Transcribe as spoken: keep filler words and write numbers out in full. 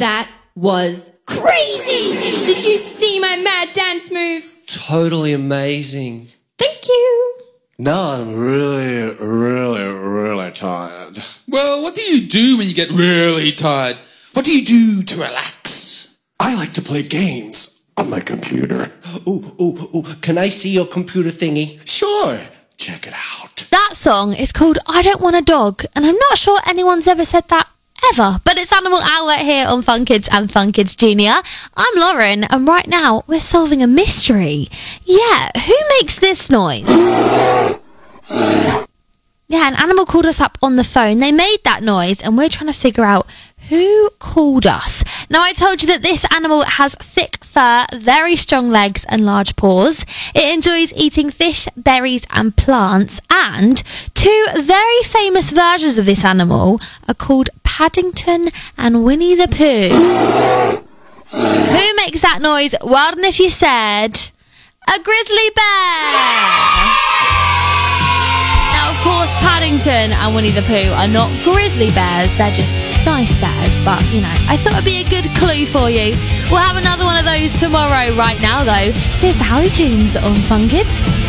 That was crazy! Did you see my mad dance moves? Totally amazing. Thank you. Now I'm really, really, really tired. Well, what do you do when you get really tired? What do you do to relax? I like to play games on my computer. Ooh, ooh, ooh. Can I see your computer thingy? Sure. Check it out. That song is called I Don't Want a Dog, and I'm not sure anyone's ever said that ever, but it's Animal Hour here on Fun Kids and Fun Kids Junior. I'm Lauren, and right now we're solving a mystery. Yeah, who makes this noise? Yeah, an animal called us up on the phone. They made that noise, and we're trying to figure out who called us. Now, I told you that this animal has thick fur, very strong legs and large paws. It enjoys eating fish, berries and plants. And two very famous versions of this animal are called Paddington and Winnie the Pooh. Who makes that noise? Well done if you said a grizzly bear. Now, of course, Paddington and Winnie the Pooh are not grizzly bears. They're just nice bears, but, you know, I thought it'd be a good clue for you. We'll have another one of those tomorrow. Right now, though, here's the Howdy Tunes on Fun Kids.